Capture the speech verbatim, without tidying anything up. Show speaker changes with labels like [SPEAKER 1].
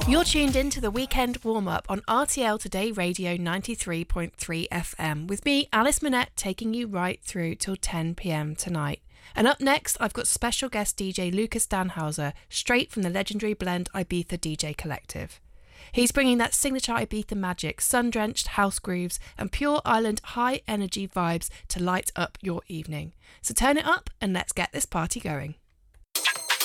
[SPEAKER 1] You're tuned in to the weekend warm-up on R T L Today Radio ninety-three point three F M with me, Alice Minette, taking you right through till ten p.m. tonight. And up next, I've got special guest D J Lucas Danhauser, straight from the legendary Blend Ibiza D J Collective. He's bringing that signature Ibiza magic, sun-drenched house grooves and pure island high-energy vibes to light up your evening. So turn it up and let's get this party going.